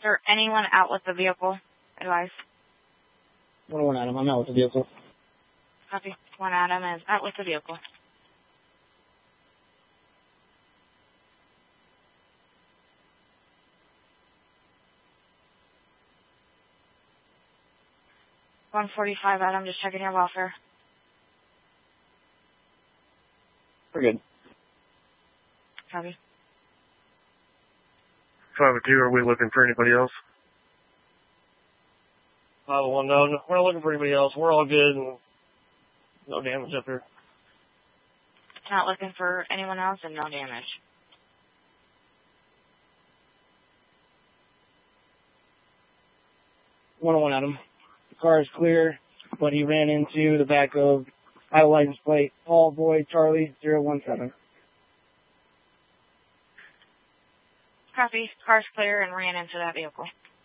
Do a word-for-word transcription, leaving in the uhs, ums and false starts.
there anyone out with the vehicle? Advice. one oh one Adam, I'm out with the vehicle. Copy. One Adam is out with the vehicle. one forty-five Adam, just checking your welfare. We're good. Copy. five oh two, are we looking for anybody else? five oh one, no, no, we're not looking for anybody else. We're all good and no damage up here. Not looking for anyone else and no damage. one oh one Adam. The car is clear, but he ran into the back of Iowa license plate, Paul Boyd Charlie zero one seven. Copy. Car's clear and ran into that vehicle.